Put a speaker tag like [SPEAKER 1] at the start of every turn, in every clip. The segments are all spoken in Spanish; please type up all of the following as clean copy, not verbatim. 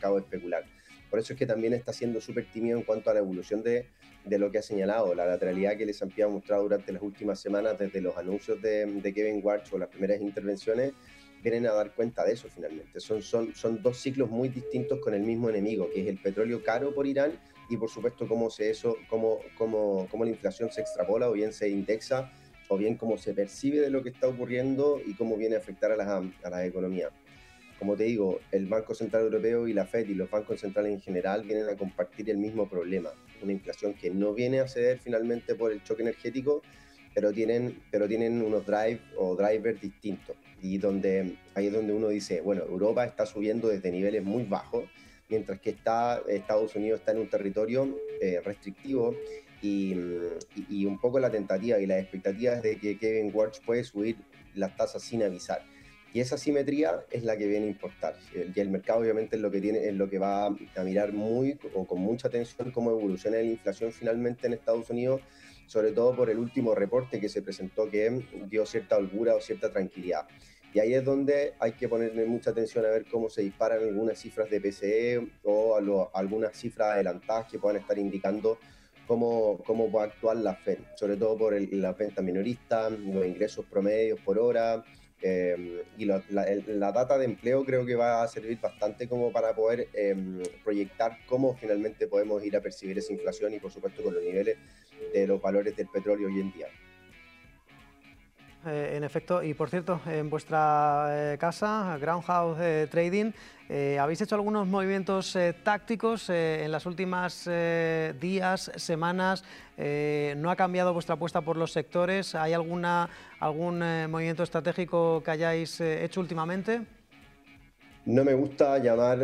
[SPEAKER 1] dejado de especular. Por eso es que también está siendo súper tímido en cuanto a la evolución de lo que ha señalado, la lateralidad que el S&P ha mostrado durante las últimas semanas desde los anuncios de Kevin Warsh o las primeras intervenciones, vienen a dar cuenta de eso finalmente. Son dos ciclos muy distintos con el mismo enemigo, que es el petróleo caro por Irán y por supuesto cómo la inflación se extrapola o bien se indexa o bien cómo se percibe de lo que está ocurriendo y cómo viene a afectar a las economías. Como te digo, el Banco Central Europeo y la Fed y los bancos centrales en general vienen a compartir el mismo problema, una inflación que no viene a ceder finalmente por el choque energético, pero tienen unos drivers distintos. Y ahí es donde uno dice, bueno, Europa está subiendo desde niveles muy bajos, mientras que Estados Unidos está en un territorio restrictivo y un poco la tentativa y las expectativas de que Kevin Warsh puede subir las tasas sin avisar. Y esa simetría es la que viene a importar. Y el mercado obviamente es lo que va a mirar con mucha atención cómo evoluciona la inflación finalmente en Estados Unidos, sobre todo por el último reporte que se presentó que dio cierta holgura o cierta tranquilidad. Y ahí es donde hay que ponerle mucha atención a ver cómo se disparan algunas cifras de PCE o algunas cifras adelantadas que puedan estar indicando cómo va a actuar la Fed, sobre todo por la venta minorista, los ingresos promedios por hora, y la data de empleo creo que va a servir bastante como para poder proyectar cómo finalmente podemos ir a percibir esa inflación y por supuesto con los niveles de los valores del petróleo hoy en día.
[SPEAKER 2] En efecto, y por cierto, en vuestra casa, Groundhouse Trading, habéis hecho algunos movimientos tácticos en las últimas días, semanas. ¿No ha cambiado vuestra apuesta por los sectores? ¿Hay algún movimiento estratégico que hayáis hecho últimamente?
[SPEAKER 1] No me gusta llamar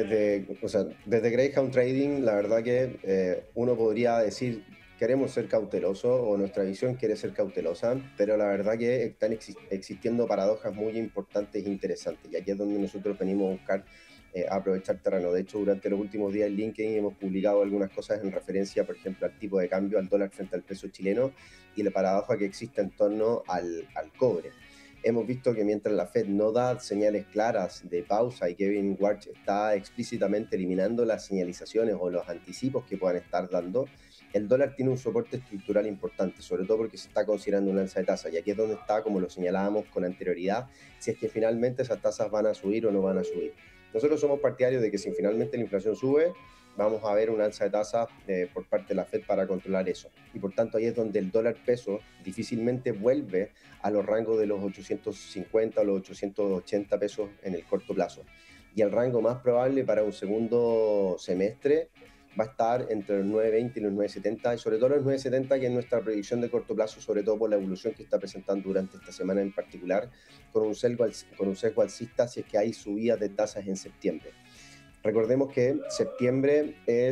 [SPEAKER 1] desde Greyhound Trading, la verdad que uno podría decir queremos ser cautelosos o nuestra visión quiere ser cautelosa, pero la verdad que están existiendo paradojas muy importantes e interesantes y aquí es donde nosotros venimos a buscar aprovechar terreno. De hecho, durante los últimos días en LinkedIn hemos publicado algunas cosas en referencia, por ejemplo, al tipo de cambio, al dólar frente al peso chileno y la paradoja que existe en torno al cobre. Hemos visto que mientras la Fed no da señales claras de pausa y Kevin Warsh está explícitamente eliminando las señalizaciones o los anticipos que puedan estar dando, el dólar tiene un soporte estructural importante, sobre todo porque se está considerando un alza de tasa. Y aquí es donde está, como lo señalábamos con anterioridad, si es que finalmente esas tasas van a subir o no van a subir. Nosotros somos partidarios de que si finalmente la inflación sube, vamos a ver un alza de tasas por parte de la Fed para controlar eso. Y por tanto ahí es donde el dólar peso difícilmente vuelve a los rangos de los 850 o los 880 pesos en el corto plazo. Y el rango más probable para un segundo semestre va a estar entre los 9.20 y los 9.70, y sobre todo los 9.70, que es nuestra predicción de corto plazo, sobre todo por la evolución que está presentando durante esta semana en particular, con un sesgo alcista si es que hay subidas de tasas en septiembre. Recordemos que septiembre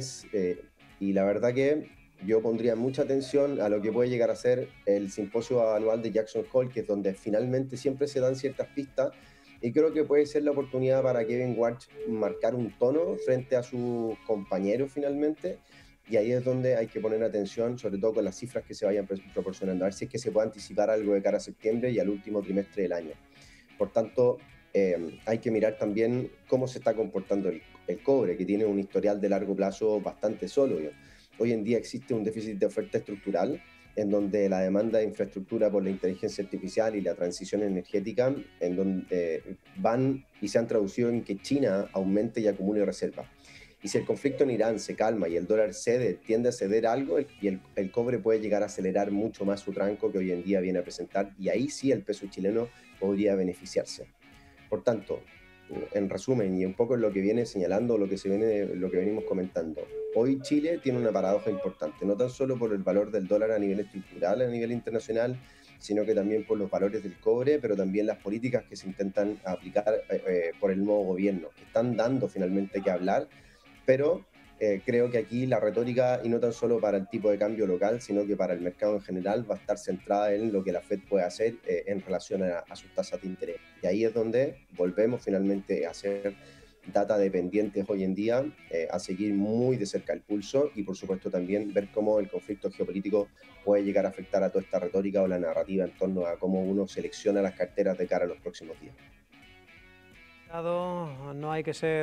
[SPEAKER 1] y la verdad que yo pondría mucha atención a lo que puede llegar a ser el simposio anual de Jackson Hole, que es donde finalmente siempre se dan ciertas pistas, y creo que puede ser la oportunidad para Kevin Warsh marcar un tono frente a sus compañeros finalmente, y ahí es donde hay que poner atención, sobre todo con las cifras que se vayan proporcionando, a ver si es que se puede anticipar algo de cara a septiembre y al último trimestre del año. Por tanto, hay que mirar también cómo se está comportando el cobre, que tiene un historial de largo plazo bastante sólido. Hoy en día existe un déficit de oferta estructural en donde la demanda de infraestructura por la inteligencia artificial y la transición energética, en donde van y se han traducido en que China aumente y acumule reservas. Y si el conflicto en Irán se calma y el dólar tiende a ceder algo, el cobre puede llegar a acelerar mucho más su tranco que hoy en día viene a presentar, y ahí sí el peso chileno podría beneficiarse. Por tanto, en resumen y un poco en lo que viene señalando, lo que venimos comentando, hoy Chile tiene una paradoja importante, no tan solo por el valor del dólar a nivel estructural, a nivel internacional, sino que también por los valores del cobre, pero también las políticas que se intentan aplicar por el nuevo gobierno, que están dando finalmente que hablar, pero creo que aquí la retórica, y no tan solo para el tipo de cambio local, sino que para el mercado en general, va a estar centrada en lo que la Fed puede hacer en relación a sus tasas de interés. Y ahí es donde volvemos finalmente a ser data dependientes hoy en día, a seguir muy de cerca el pulso y por supuesto también ver cómo el conflicto geopolítico puede llegar a afectar a toda esta retórica o la narrativa en torno a cómo uno selecciona las carteras de cara a los próximos días.
[SPEAKER 2] No hay que ser